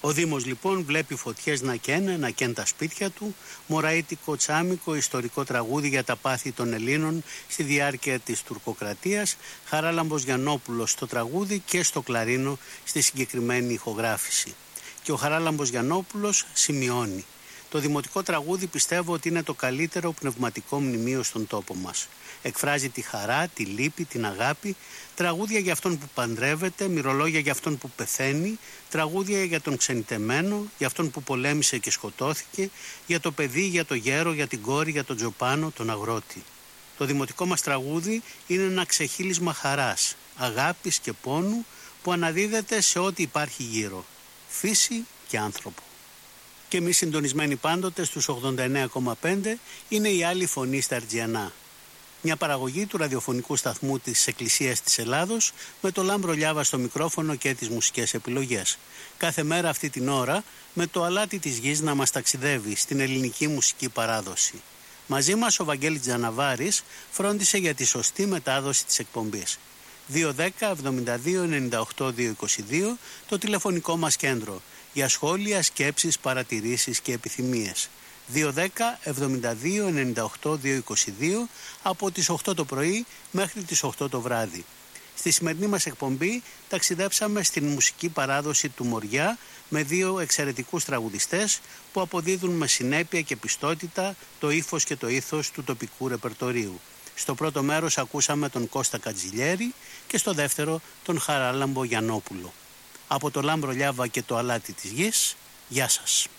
Ο Δήμος λοιπόν βλέπει φωτιές να καίνε τα σπίτια του, μωραΐτικο τσάμικο, ιστορικό τραγούδι για τα πάθη των Ελλήνων στη διάρκεια της τουρκοκρατίας, Χαράλαμπος Γιαννόπουλος στο τραγούδι και στο κλαρίνο στη συγκεκριμένη ηχογράφηση. Και ο Χαράλαμπος Γιαννόπουλος σημειώνει: το δημοτικό τραγούδι πιστεύω ότι είναι το καλύτερο πνευματικό μνημείο στον τόπο μας. Εκφράζει τη χαρά, τη λύπη, την αγάπη, τραγούδια για αυτόν που παντρεύεται, μυρολόγια για αυτόν που πεθαίνει, τραγούδια για τον ξενιτεμένο, για αυτόν που πολέμησε και σκοτώθηκε, για το παιδί, για το γέρο, για την κόρη, για τον τζοπάνο, τον αγρότη. Το δημοτικό μας τραγούδι είναι ένα ξεχύλισμα χαράς, αγάπης και πόνου που αναδίδεται σε ό,τι υπάρχει γύρω, φύση και άνθρωπο. Και εμείς συντονισμένοι πάντοτε στους 89,5 είναι η άλλη φωνή στα Αρτζιανά. Μια παραγωγή του ραδιοφωνικού σταθμού της Εκκλησίας της Ελλάδος με το Λάμπρο Λιάβα στο μικρόφωνο και τις μουσικές επιλογές. Κάθε μέρα αυτή την ώρα με το αλάτι της γης να μας ταξιδεύει στην ελληνική μουσική παράδοση. Μαζί μας ο Βαγγέλης Τζαναβάρης φρόντισε για τη σωστή μετάδοση της εκπομπής. 210-72-98-222 το τηλεφωνικό μας κέντρο για σχόλια, σκέψεις, παρατηρήσεις και επιθυμίες. 210-72-98-222 από τις 8 το πρωί μέχρι τις 8 το βράδυ. Στη σημερινή μας εκπομπή ταξιδέψαμε στην μουσική παράδοση του Μοριά με δύο εξαιρετικούς τραγουδιστές που αποδίδουν με συνέπεια και πιστότητα το ύφος και το ήθος του τοπικού ρεπερτορίου. Στο πρώτο μέρος ακούσαμε τον Κώστα Κατζηλιέρη και στο δεύτερο τον Χαράλαμπο Γιαννόπουλο. Από το Λάμπρο Λιάβα και το αλάτι της γης, γεια σας.